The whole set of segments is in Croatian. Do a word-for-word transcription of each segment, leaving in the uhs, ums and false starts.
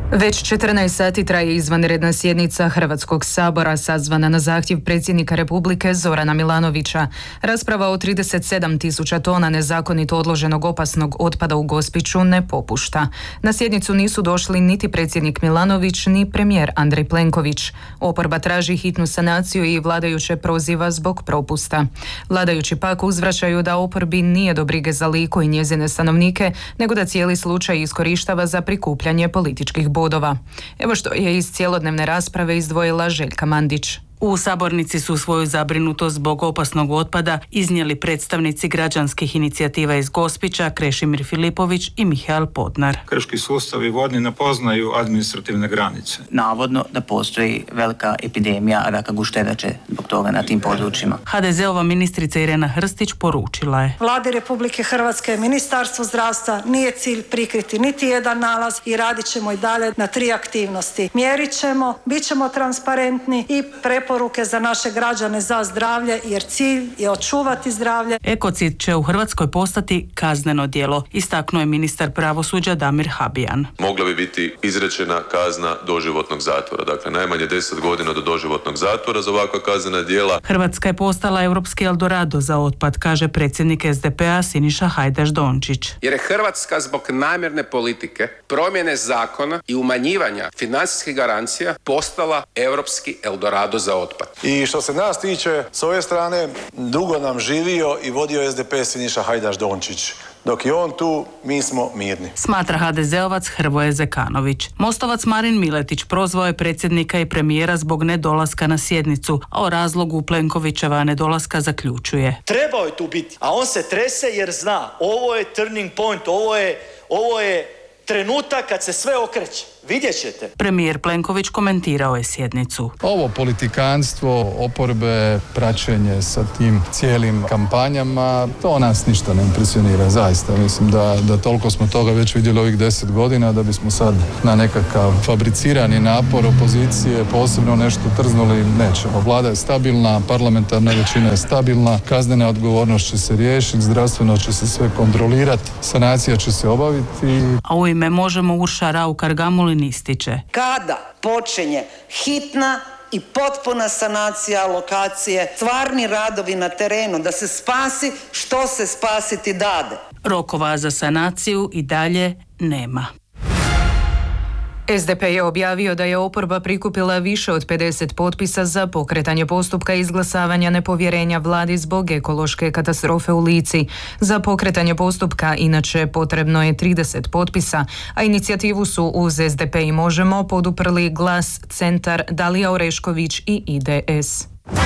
Već četrnaest sati traje izvanredna sjednica Hrvatskog sabora sazvana na zahtjev predsjednika Republike Zorana Milanovića. Rasprava o trideset sedam tisuća tona nezakonito odloženog opasnog otpada u Gospiću ne popušta. Na sjednicu nisu došli niti predsjednik Milanović ni premijer Andrej Plenković. Oporba traži hitnu sanaciju i vladajuće proziva zbog propusta. Vladajući pak uzvraćaju da oporbi nije do brige za Liku i njezine stanovnike, nego da cijeli slučaj iskorištava za prikupljanje političkih bodova. Evo što je iz cjelodnevne rasprave izdvojila Željka Mandić. U sabornici su svoju zabrinutost zbog opasnog otpada iznijeli predstavnici građanskih inicijativa iz Gospića, Krešimir Filipović i Mihael Podnar. Krški sustavi vodni ne poznaju administrativne granice. Navodno da postoji velika epidemija raka gušterače zbog toga na tim područjima. ha de zeova ministrica Irena Hrstić poručila je: Vladi Republike Hrvatske, Ministarstvo zdravstva nije cilj prikriti niti jedan nalaz i radit ćemo i dalje na tri aktivnosti. Mjerit ćemo, bit ćemo transparentni i preporučeni poruke za naše građane za zdravlje, jer cilj je očuvati zdravlje. Ekocid će u Hrvatskoj postati kazneno djelo, istaknuo je ministar pravosuđa Damir Habijan. Mogla bi biti izrečena kazna doživotnog zatvora, dakle najmanje deset godina do doživotnog zatvora za ovakva kaznena djela. Hrvatska je postala europski Eldorado za otpad, kaže predsjednik es de pe a Siniša Hajdaš Dončić. Jer je Hrvatska zbog namjerne politike, promjene zakona i umanjivanja financijskih garancija postala europski Eldorado za otpad. I što se nas tiče, s ove strane, dugo nam živio i vodio es de pe Siniša Hajdaš Dončić. Dok je on tu, mi smo mirni. Smatra ha de zeovac Hrvoje Zekanović. Mostovac Marin Miletić prozvao je predsjednika i premijera zbog nedolaska na sjednicu, a o razlogu Plenkovićeva nedolaska zaključuje: Trebao je tu biti, a on se trese jer zna, ovo je turning point, ovo je, ovo je trenutak kad se sve okreće. Vidjet ćete. Premijer Plenković komentirao je sjednicu. Ovo politikanstvo, oporbe, praćenje sa tim cijelim kampanjama, to nas ništa ne impresionira, zaista. Mislim da, da toliko smo toga već vidjeli ovih deset godina, da bismo sad na nekakav fabricirani napor opozicije posebno nešto trznuli, nećemo. Vlada je stabilna, parlamentarna većina je stabilna, kaznena odgovornost će se riješiti, zdravstveno će se sve kontrolirati, sanacija će se obaviti. A u ime Možemo Urša Raukar-Gamulin ističe: Kada počinje hitna i potpuna sanacija lokacije, stvarni radovi na terenu, da se spasi što se spasiti dade. Rokova za sanaciju i dalje nema. es de pe je objavio da je oporba prikupila više od pedeset potpisa za pokretanje postupka izglasavanja nepovjerenja vladi zbog ekološke katastrofe u Lici. Za pokretanje postupka inače potrebno je trideset potpisa, a inicijativu su uz es de pe i Možemo poduprli Glas, Centar, Dalija Orešković i i de es.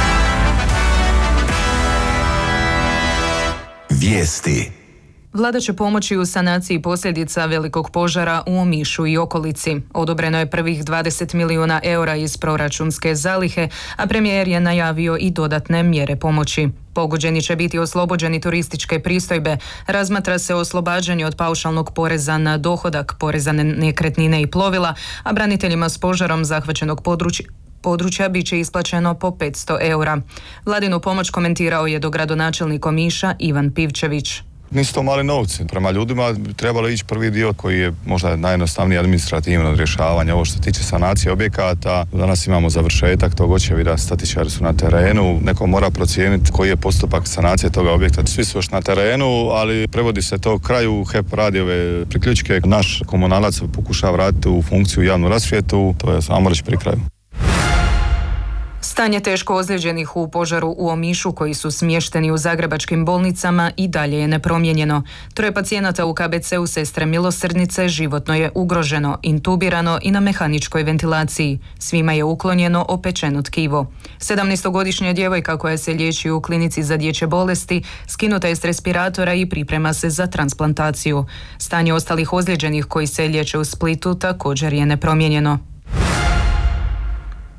Vijesti. Vlada će pomoći u sanaciji posljedica velikog požara u Omišu i okolici. Odobreno je prvih dvadeset milijuna eura iz proračunske zalihe, a premijer je najavio i dodatne mjere pomoći. Pogođeni će biti oslobođeni turističke pristojbe, razmatra se oslobađanje od paušalnog poreza na dohodak, poreza na nekretnine i plovila, a braniteljima s požarom zahvaćenog područja područja bit će isplaćeno po petsto eura. Vladinu pomoć komentirao je dogradonačelnik Omiša Ivan Pivčević. Nisu to mali novci. Prema ljudima trebalo ići prvi dio koji je možda najjednostavniji administrativno rješavanje. Ovo što se tiče sanacije objekata, danas imamo završetak tog očevida, statičari su na terenu, neko mora procijeniti koji je postupak sanacije toga objekta. Svi su još na terenu, ali prevodi se to kraju, H E P radi ove priključke, naš komunalac pokušava vratiti u funkciju javnu rasvjetu, to je samo reći pri kraju. Stanje teško ozlijeđenih u požaru u Omišu koji su smješteni u zagrebačkim bolnicama i dalje je nepromijenjeno. Troje pacijenata u ka be ce u Sestre Milosrdnice životno je ugroženo, intubirano i na mehaničkoj ventilaciji. Svima je uklonjeno opečeno tkivo. sedamnaestogodišnja djevojka koja se liječi u klinici za dječje bolesti skinuta je s respiratora i priprema se za transplantaciju. Stanje ostalih ozlijeđenih koji se liječe u Splitu također je nepromijenjeno.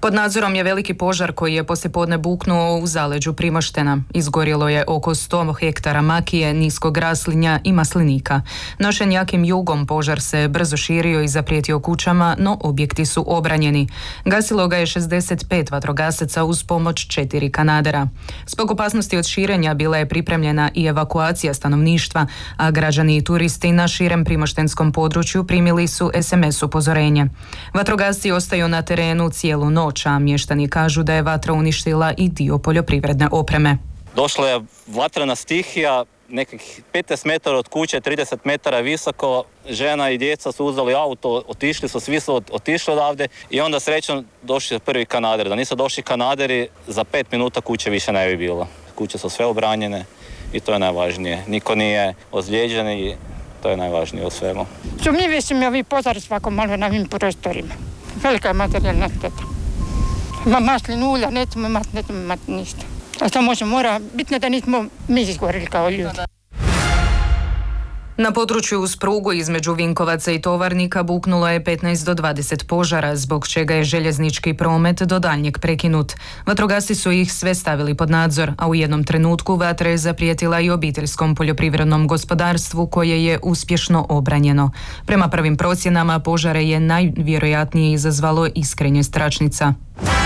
Pod nadzorom je veliki požar koji je poslijepodne buknuo u zaleđu Primoštena. Izgorjelo je oko sto hektara makije, niskog raslinja i maslinika. Nošen jakim jugom požar se brzo širio i zaprijetio kućama, no objekti su obranjeni. Gasilo ga je šezdeset pet vatrogasaca uz pomoć četiri kanadera. Zbog opasnosti od širenja bila je pripremljena i evakuacija stanovništva, a građani i turisti na širem primoštenskom području primili su es em es upozorenje. Vatrogasci ostaju na terenu cijelu noć, a mještani kažu da je vatra uništila i dio poljoprivredne opreme. Došla je vatrena stihija, nekih petnaest metara od kuće, trideset metara visoko. Žena i djeca su uzeli auto, otišli su, svi su otišli odavde i onda srećom došli prvi kanader. Da nisu došli kanaderi, za pet minuta kuće više ne bi bilo. Kuće su sve obranjene i to je najvažnije. Niko nije ozlijeđen i to je najvažnije u svemu. Što mi visimo ovi požari svako malo na ovim prostorima. Velika je materijalna šteta. Ma maslin ulja, nećemo imati, nećemo imati ništa. A to može, mora, bitno da nismo mi izgorili kao ljudi. Na području uz prugu između Vinkovaca i Tovarnika buknulo je petnaest do dvadeset požara, zbog čega je željeznički promet do daljnjeg prekinut. Vatrogasci su ih sve stavili pod nadzor, a u jednom trenutku vatra je zaprijetila i obiteljskom poljoprivrednom gospodarstvu koje je uspješno obranjeno. Prema prvim procjenama požare je najvjerojatnije izazvalo iskrenje stračnica.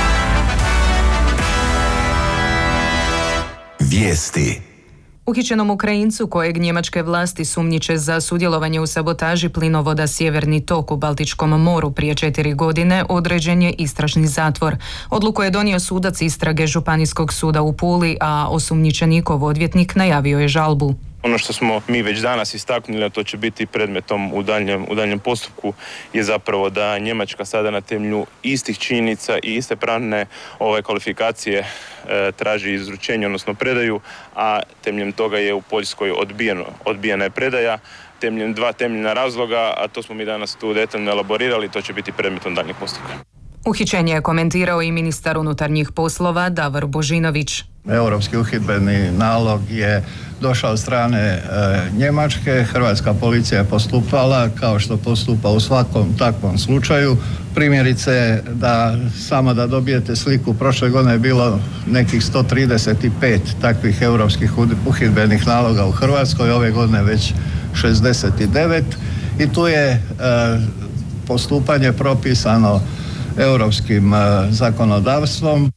Vijesti. Uhićenom Ukrajincu kojeg njemačke vlasti sumnjiče za sudjelovanje u sabotaži plinovoda Sjeverni tok u Baltičkom moru prije četiri godine određen je istražni zatvor. Odluku je donio sudac istrage Županijskog suda u Puli, a osumnjičenikov odvjetnik najavio je žalbu. Ono što smo mi već danas istaknuli, a to će biti predmetom u daljnjem, u daljnjem postupku, je zapravo da Njemačka sada na temelju istih činjenica i iste pravne ove kvalifikacije e, traži izručenje, odnosno predaju, a temeljem toga je u Poljskoj odbijeno, odbijena je predaja, temeljem dva temeljna razloga, a to smo mi danas tu detaljno elaborirali, to će biti predmetom daljnjeg postupka. Uhićenje je komentirao i ministar unutarnjih poslova Davor Božinović. Europski uhidbeni nalog je došao od strane e, Njemačke. Hrvatska policija je postupala kao što postupa u svakom takvom slučaju. Primjerice, da samo da dobijete sliku, prošle godine je bilo nekih sto trideset pet takvih europskih uhidbenih naloga u Hrvatskoj, ove godine već šezdeset devet i tu je e, postupanje propisano europskim e, zakonodavstvom.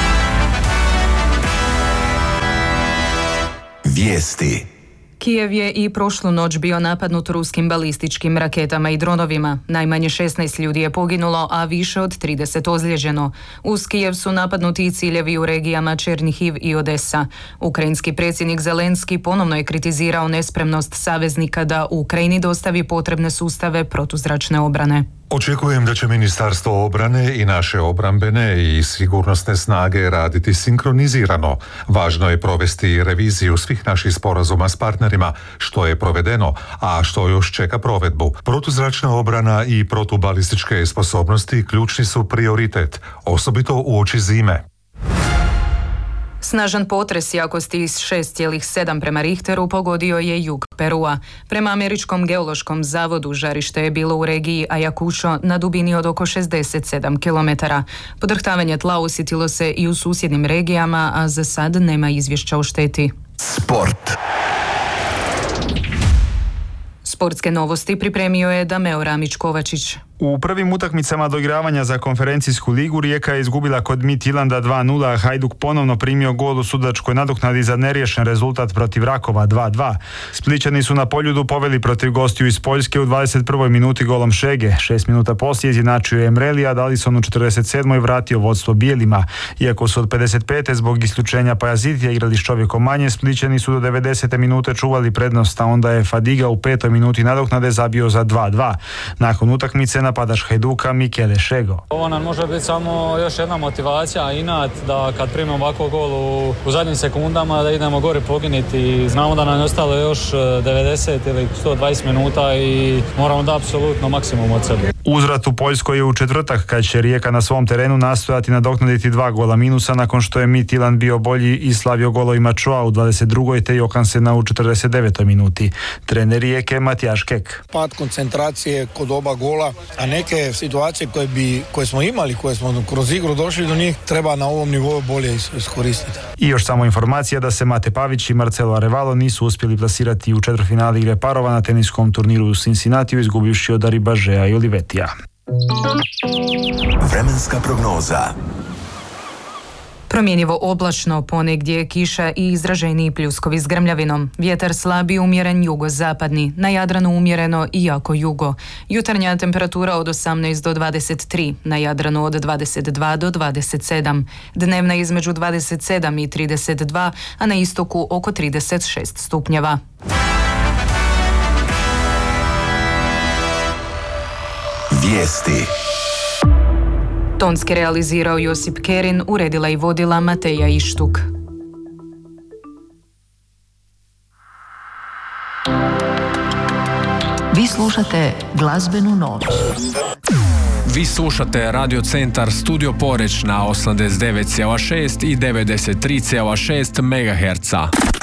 Vijesti. Kijev je i prošlu noć bio napadnut ruskim balističkim raketama i dronovima. Najmanje šesnaest ljudi je poginulo, a više od trideset ozlijeđeno. Uz Kijev su napadnuti i ciljevi u regijama Černihiv i Odesa. Ukrajinski predsjednik Zelenski ponovno je kritizirao nespremnost saveznika da Ukrajini dostavi potrebne sustave protuzračne obrane. Očekujem da će Ministarstvo obrane i naše obrambene i sigurnosne snage raditi sinkronizirano. Važno je provesti reviziju svih naših sporazuma s partnerima, što je provedeno, a što još čeka provedbu. Protuzračna obrana i protubalističke sposobnosti ključni su prioritet, osobito uoči zime. Snažan potres jakosti iz šest zarez sedam prema Richteru pogodio je jug Perua. Prema Američkom geološkom zavodu žarište je bilo u regiji Ayacucho na dubini od oko šezdeset sedam kilometara. Podrhtavanje tla osjetilo se i u susjednim regijama, a za sad nema izvješća o šteti. Sport. Sportske novosti pripremio je Dameo Ramić-Kovačić. U prvim utakmicama doigravanja za konferencijsku ligu Rijeka je izgubila kod Midtjylanda dva nula, a Hajduk ponovno primio gol u sudačkoj nadoknadi za neriješen rezultat protiv Rakova dva dva. Splićani su na Poljudu poveli protiv gostiju iz Poljske u dvadeset prvoj minuti golom Šege. Šest minuta poslije izjednačio je Emreli, a Dalison u četrdeset sedmoj vratio vodstvo bijelima. Iako su od pedeset pete zbog isključenja Pajazitija igrali s čovjekom manje, Splićani su do devedesete minute čuvali prednost, a onda je Fadiga u petoj minuti nadoknade zabio za dva dva. Nakon utakmice napadač Hajduka Mikele Šego. Ovo nam može biti samo još jedna motivacija, inat da kad primimo ovako gol u, u zadnjim sekundama da idemo gore poginiti. Znamo da nam je ostalo još devedeset ili sto dvadeset minuta i moramo da apsolutno maksimum od sebe. Uzvrat u Poljskoj je u četvrtak kad će Rijeka na svom terenu nastojati nadoknaditi dva gola minusa nakon što je Midtjylland bio bolji i slavio golovima Choa u dvadeset drugoj te Johansena u četrdeset devetoj minuti. Trener Rijeke Matijaš Kek. Pad koncentracije kod oba gola, a neke situacije koje, bi, koje smo imali, koje smo kroz igru došli do njih, treba na ovom nivou bolje iskoristiti. I još samo informacija da se Mate Pavić i Marcelo Arevalo nisu uspjeli plasirati u četvrtfinali igre parova na teniskom turniru u Cincinnatiju, izgubivši od Aribažea i Olivetija. Vremenska prognoza. Promjenjivo oblačno, ponegdje kiša i izraženiji pljuskovi s grmljavinom. Vjetar slabi, umjeren jugozapadni, na Jadranu umjereno i jako jugo. Jutarnja temperatura od osamnaest do dvadeset tri, na Jadranu od dvadeset dva do dvadeset sedam. Dnevna između dvadeset sedam i trideset dva, a na istoku oko trideset šest stupnjeva. Vijesti. Tonski realizirao Josip Kerin, uredila i vodila Mateja Ištuk. Vi slušate glazbenu noć. Vi slušate Radio Centar Studio Poreć na osamdeset devet zarez šest i devedeset tri zarez šest megaherca.